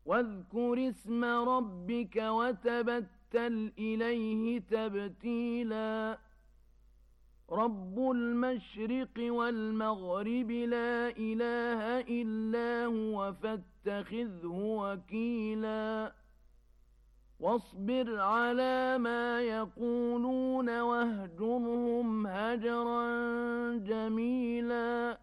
واذكر اسم ربك وتبتل إليه تبتيلا رب المشرق والمغرب لا إله إلا هو فاتخذه وكيلا واصبر على ما يقولون واهجرهم هجرا جميلا